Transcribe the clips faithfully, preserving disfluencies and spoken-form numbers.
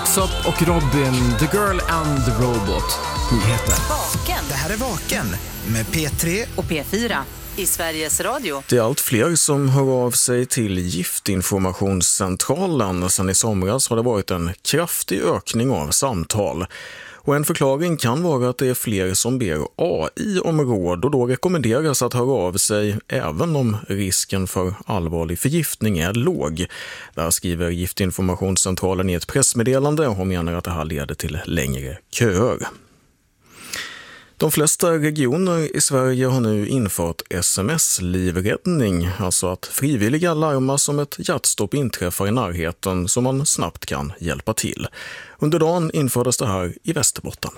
Röyksopp och Robin, The Girl and the Robot. Nyheter. Vaken. Det här är Vaken med P tre och P fyra i Sveriges Radio. Det är allt fler som hör av sig till Giftinformationscentralen. Sedan i somras har det varit en kraftig ökning av samtal. Och en förklaring kan vara att det är fler som ber A I om råd och då rekommenderas att höra av sig även om risken för allvarlig förgiftning är låg. Där skriver Giftinformationscentralen i ett pressmeddelande och menar att det här leder till längre köer. De flesta regioner i Sverige har nu infört sms-livräddning, alltså att frivilliga larmas om ett hjärtstopp inträffar i närheten så man snabbt kan hjälpa till. Under dagen infördes det här i Västerbotten.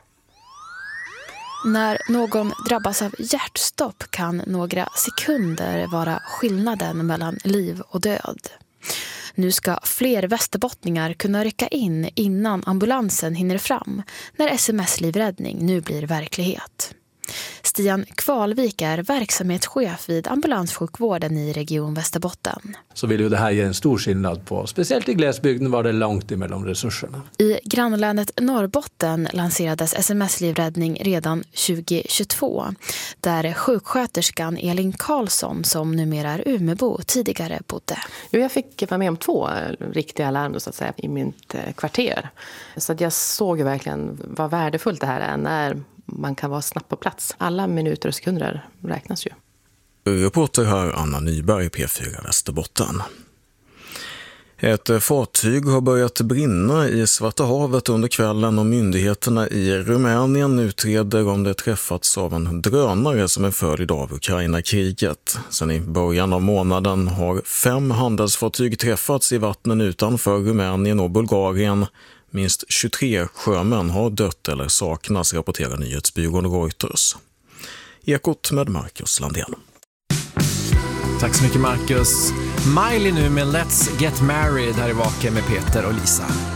När någon drabbas av hjärtstopp kan några sekunder vara skillnaden mellan liv och död. Nu ska fler västerbottningar kunna rycka in innan ambulansen hinner fram när sms-livräddning nu blir verklighet. Stian Kvalvik är verksamhetschef vid ambulanssjukvården i Region Västerbotten. Så vill ju det här ge en stor skillnad på, speciellt i glesbygden var det långt emellan resurserna. I grannlänet Norrbotten lanserades sms-livräddning redan tjugo tjugotvå, där sjuksköterskan Elin Karlsson, som numera är Umebo, tidigare bodde. Jo, jag fick vara med om två riktiga larm så att säga, i mitt kvarter. Så att jag såg ju verkligen vad värdefullt det här är när man kan vara snabbt på plats. Alla minuter och sekunder räknas ju. Reporter här Anna Nyberg, P fyra Västerbotten. Ett fartyg har börjat brinna i Svarta havet under kvällen och myndigheterna i Rumänien utreder om det träffats av en drönare som en följd av Ukraina-kriget. Sen i början av månaden har fem handelsfartyg träffats i vattnen utanför Rumänien och Bulgarien. Minst tjugotre sjömän har dött eller saknas, rapporterar nyhetsbyrån Reuters. Ekot med Marcus Landén. Tack så mycket Marcus. Miley nu med Let's Get Married här i Vaken med Peter och Lisa.